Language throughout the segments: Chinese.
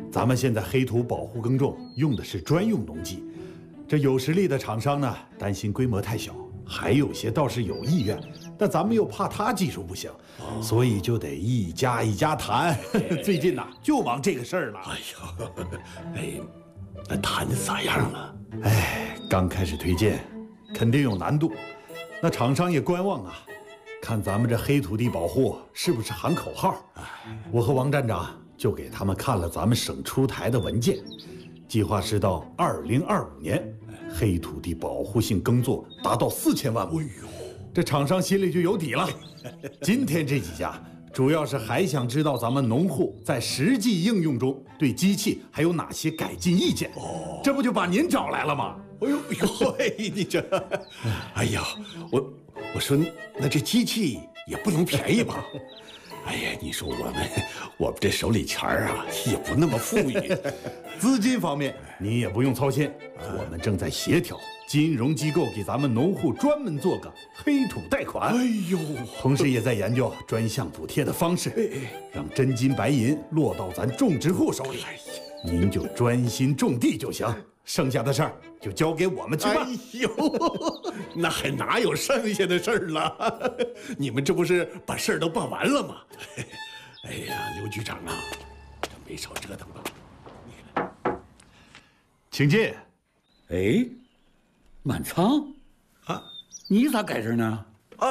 咱们现在黑土保护耕种用的是专用农机，这有实力的厂商呢，担心规模太小，还有些倒是有意愿，但咱们又怕他技术不行，所以就得一家一家谈。最近呐，就忙这个事儿了。 哎呦，哎，那谈的咋样了？ 哎，刚开始推荐，肯定有难度，那厂商也观望啊。 看咱们这黑土地保护是不是喊口号？我和王站长就给他们看了咱们省出台的文件，计划是到2025年，黑土地保护性耕作达到4000万亩。这厂商心里就有底了。今天这几家主要是还想知道咱们农户在实际应用中对机器还有哪些改进意见。这不就把您找来了吗？ 哎呦，你这，哎呀，我说，那这机器也不能便宜吧？哎呀，你说我们这手里钱儿啊，也不那么富裕， 资金方面你也不用操心，我们正在协调金融机构给咱们农户专门做个黑土贷款。 哎呦， 同时也在研究专项补贴的方式，让真金白银落到咱种植户手里。您就专心种地就行。 剩下的事儿就交给我们去办。 哎呦，那还哪有剩下的事儿了？你们这不是把事儿都办完了吗？哎呀，刘局长啊，这没少折腾啊。 请进。 哎，满仓啊， 你咋在这儿呢？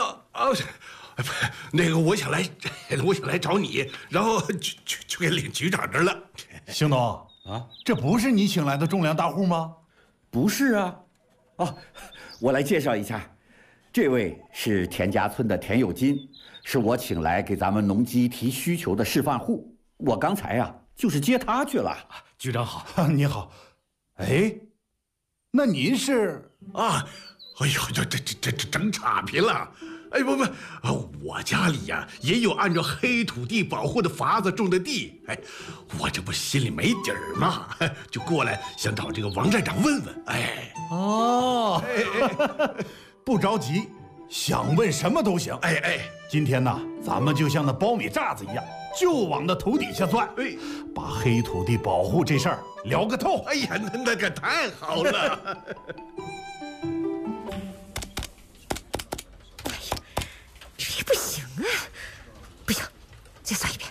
那个我想来找你，然后去给领局长这儿了。 邢总。 啊，这不是你请来的种粮大户吗？ 不是啊，哦，我来介绍一下，这位是田家村的田有金，是我请来给咱们农机提需求的示范户。我刚才呀，就是接他去了。 局长好，你好。哎，那您是啊？哎呦，这整岔劈了。 哎不，我家里呀也有按照黑土地保护的法子种的地，哎，我这不心里没底儿吗？就过来想找这个王站长问问，哎， 哦，不着急，想问什么都行， 哎， 今天呢，咱们就像那苞米渣子一样，就往那土底下钻， 哎， 把黑土地保护这事儿聊个透。 哎呀，那可太好了。 不行啊，不行，再算一遍。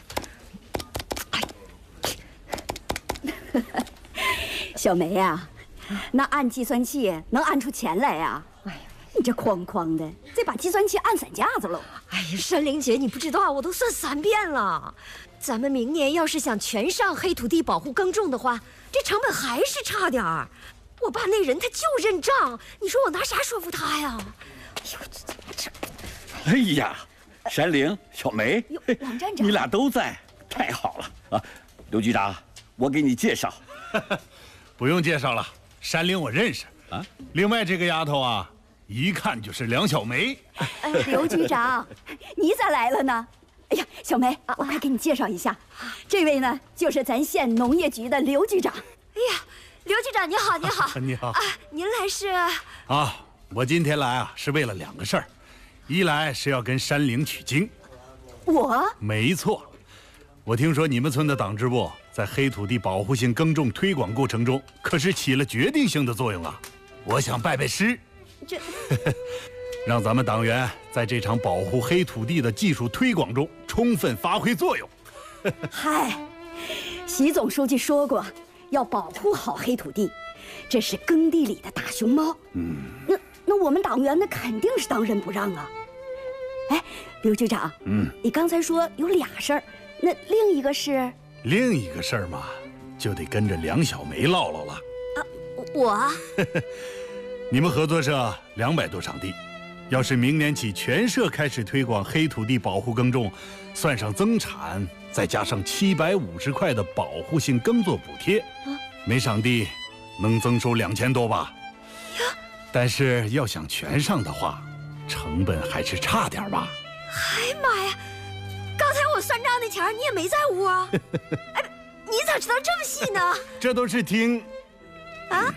小梅呀，那按计算器能按出钱来呀？哎呀，你这哐哐的，这把计算器按散架子喽！ 哎呀，山玲姐，你不知道，我都算3遍了。咱们明年要是想全上黑土地保护耕种的话，这成本还是差点儿。我爸那人他就认账，你说我拿啥说服他呀？哎呦，这。 哎呀，山玲、小梅， 王站长， 你俩都在，太好了啊！刘局长，我给你介绍。 不用介绍了，山玲我认识啊。另外这个丫头啊，一看就是梁小梅。 刘局长，你咋来了呢？哎呀，小梅，我快给你介绍一下，这位呢就是咱县农业局的刘局长。 哎呀，刘局长你好，你好， 你好啊，您来是？ 啊，我今天来啊是为了2个事儿。 一来是要跟山玲取经， 我没错。我听说你们村的党支部在黑土地保护性耕种推广过程中，可是起了决定性的作用啊！我想拜拜师， 这让咱们党员在这场保护黑土地的技术推广中充分发挥作用。 嗨，习总书记说过，要保护好黑土地，这是耕地里的大熊猫。那我们党员那肯定是当仁不让啊！哎，刘局长，你刚才说有2事儿，那另一个是？ 另一个事儿嘛，就得跟着梁小梅唠唠了。 啊，我？ 你们合作社200多场地，要是明年起全社开始推广黑土地保护耕种，算上增产，再加上750块的保护性耕作补贴，每场地能增收2000多吧？但是要想全上的话，成本还是差点吧？ 哎妈呀！刚才我算账那钱你也没在屋啊？哎，你咋知道这么细呢？ 这都是听…… 啊？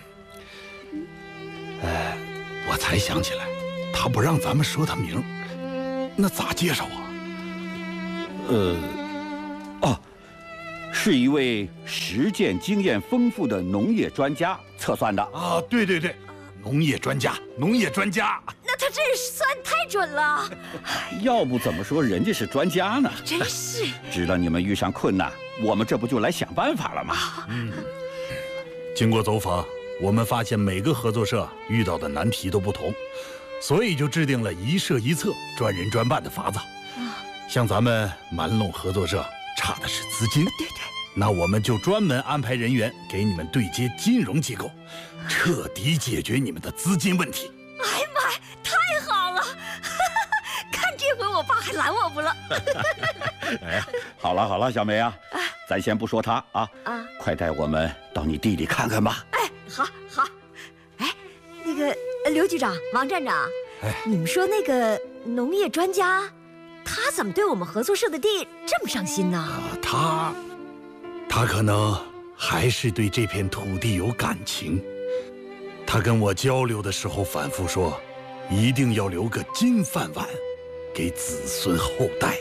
我才想起来，他不让咱们说他名，那咋介绍啊？ 是一位实践经验丰富的农业专家测算的。 啊，对对对，农业专家，农业专家。 那他这算太准了， 要不怎么说人家是专家呢？ 真是。 知道你们遇上困难，我们这不就来想办法了吗？ 经过走访，我们发现每个合作社遇到的难题都不同，所以就制定了一社一策、专人专办的法子。像咱们蛮垄合作社差的是资金， 对对， 那我们就专门安排人员给你们对接金融机构，彻底解决你们的资金问题。 哎呀妈呀，太好了！看这回我爸还拦我不了。 哎，好了好了，小梅啊，咱先不说他啊，快带我们到你地里看看吧。 哎，好，好。哎，那个刘局长、王站长，你们说那个农业专家，他怎么对我们合作社的地这么上心呢？ 他可能还是对这片土地有感情。他跟我交流的时候反复说，一定要留个金饭碗给子孙后代。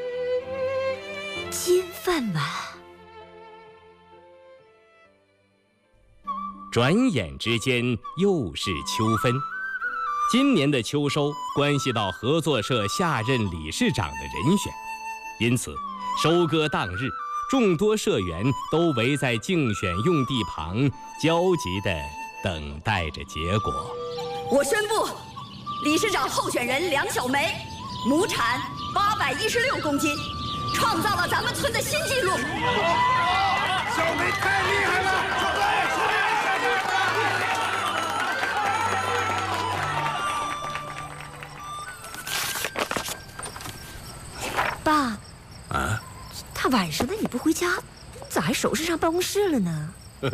金饭碗。 转眼之间又是秋分，今年的秋收关系到合作社下任理事长的人选，因此收割当日，众多社员都围在竞选用地旁，焦急地等待着结果。 我宣布，理事长候选人梁小梅，亩产816公斤，创造了咱们村的新纪录。 小梅太厉害了！ 爸， 啊， 大晚上的你不回家，咋还收拾上办公室了呢？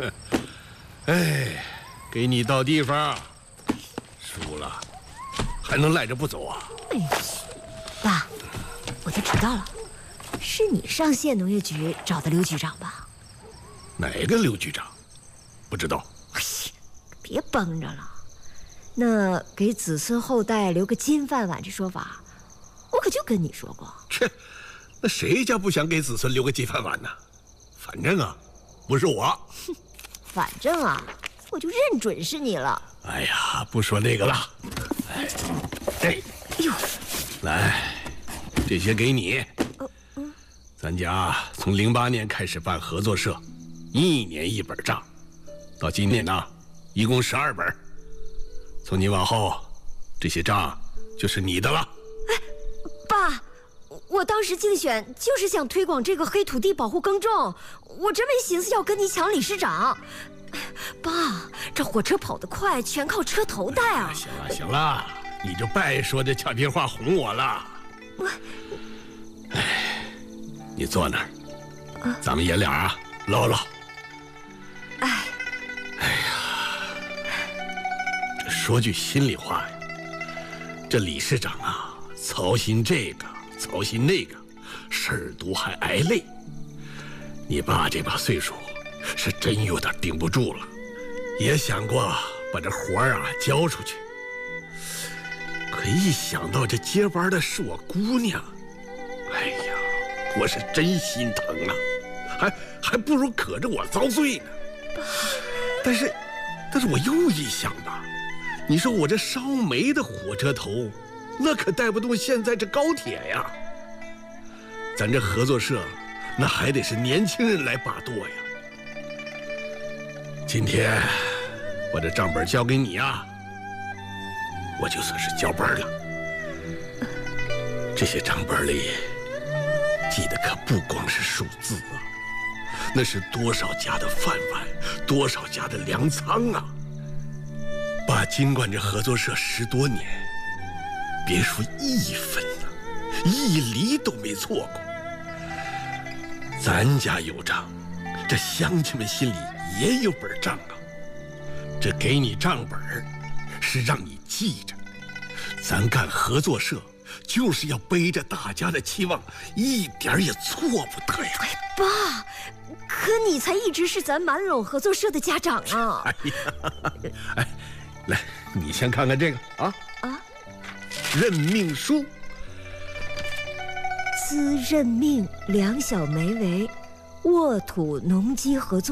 哎，给你到地方，输了还能赖着不走啊？ 哎呀，爸，我就知道了，是你上县农业局找的刘局长吧？ 哪个刘局长？不知道。 哎呀，别绷着了。那给子孙后代留个金饭碗这说法，我可就跟你说过。 切，那谁家不想给子孙留个金饭碗呢？反正啊，不是我。 反正啊，我就认准是你了。 哎呀，不说那个了。哎， 哎呦， 来，这些给你。咱家从08年开始办合作社，1年1本账，到今年呢，一共12本。从今往后，这些账就是你的了。 哎，爸，我当时竞选就是想推广这个黑土地保护耕种，我真没寻思要跟你抢理事长。爸，这火车跑得快，全靠车头带啊！ 行了行了，你就别说这俏皮话哄我了。哎，你坐那儿，咱们爷俩啊唠唠。哎呀，这说句心里话呀，这理事长啊，操心这个操心那个，事儿多还挨累。你爸这把岁数，是真有点顶不住了，也想过把这活儿啊交出去，可一想到这接班的是我姑娘，哎呀，我是真心疼啊，还不如可着我遭罪呢。但是我又一想吧，你说我这烧煤的火车头，那可带不动现在这高铁呀。咱这合作社，那还得是年轻人来把舵呀。今天我这账本交给你啊，我就算是交班了。这些账本里记得可不光是数字啊，那是多少家的饭碗，多少家的粮仓啊。爸经管这合作社10多年，别说1分呢，1厘都没错过。咱家有账，这乡亲们心里也有本账啊。这给你账本，是让你记着，咱干合作社就是要背着大家的期望，一点也错不得呀。 哎，爸，可你才一直是咱蛮垄合作社的家长啊。 哎呀，哎，来，你先看看这个啊。任命书。 兹任命梁小梅为沃土农机合作